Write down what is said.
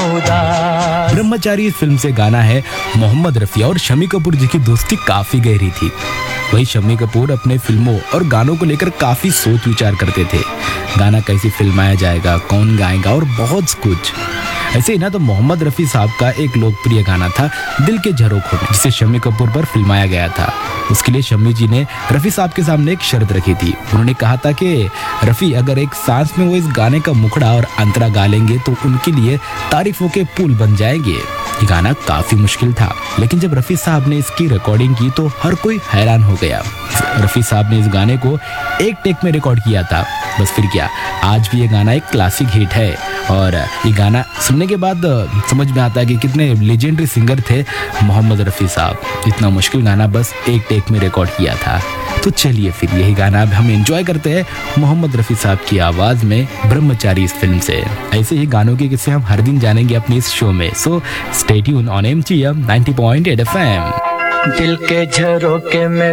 उदास। ब्रह्मचारी इस फिल्म से गाना है मोहम्मद रफी और शम्मी कपूर जी की दोस्ती काफी गहरी थी। वही शम्मी कपूर अपने फिल्मों और गानों को लेकर काफी सोच विचार करते थे। गाना कैसे फिल्माया जाएगा, कौन गाएगा और बहुत कुछ। ऐसे ही ना तो मोहम्मद रफी साहब का एक लोकप्रिय गाना था दिल के झरोखों में, जिसे शम्मी कपूर पर फिल्माया गया था। उसके लिए शम्मी जी ने रफी साहब के सामने एक शर्त रखी थी। उन्होंने कहा था कि रफी अगर एक सांस में वो इस गाने का मुखड़ा और अंतरा गा लेंगे तो उनके लिए तारीफों के पुल बन जाएंगे। ये गाना काफी मुश्किल था, लेकिन जब रफी साहब ने इसकी रिकॉर्डिंग की तो हर कोई हैरान हो गया। रफी साहब ने इस गाने को एक टेक में रिकॉर्ड किया था। बस फिर क्या, आज भी ये गाना एक क्लासिक हिट है। और ये गाना सुनने के बाद समझ में आता है कि कितने लेजेंडरी सिंगर थे मोहम्मद रफी साहब। इतना मुश्किल गाना बस एक टेक में रिकॉर्ड किया था। तो चलिए फिर यही गाना अब हम एंजॉय करते हैं मोहम्मद रफी साहब की आवाज में ब्रह्मचारी इस फिल्म से। ऐसे ही गानों के किस्से हम हर दिन जानेंगे अपने इस शो में। So stay tune on MTM 90.8 FM। दिल के झरोखे में